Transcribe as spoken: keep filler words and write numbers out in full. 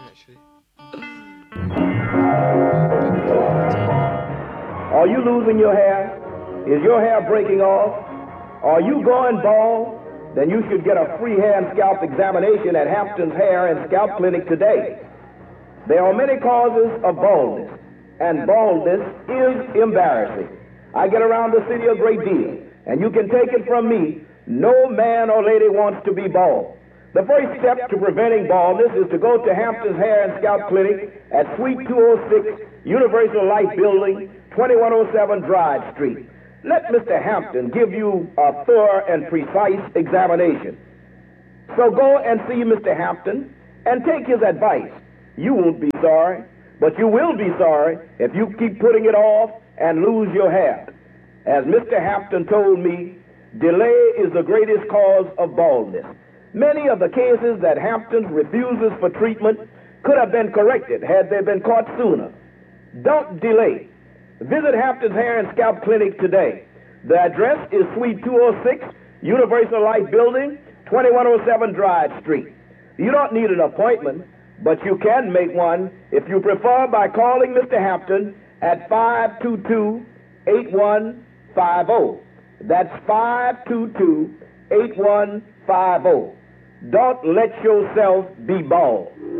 actually. Are you losing your hair? Is your hair breaking off? Are you going bald? Then you should get a free hair and scalp examination at Hampton's Hair and Scalp Clinic today. There are many causes of baldness, and baldness is embarrassing. I get around the city a great deal, and you can take it from me, no man or lady wants to be bald. The first step to preventing baldness is to go to Hampton's Hair and Scalp Clinic at Suite two oh six, Universal Life Building, twenty-one oh seven Drive Street. Let Mister Hampton give you a thorough and precise examination. So go and see Mister Hampton and take his advice. You won't be sorry, but you will be sorry if you keep putting it off and lose your hair. As Mister Hampton told me, delay is the greatest cause of baldness. Many of the cases that Hampton refuses for treatment could have been corrected had they been caught sooner. Don't delay. Visit Hampton's Hair and Scalp Clinic today. The address is Suite two oh six, Universal Life Building, twenty-one oh seven Drive Street. You don't need an appointment, but you can make one if you prefer by calling Mister Hampton at five two two, eight one five zero. That's five two two, eight one five zero. Don't let yourself be bald.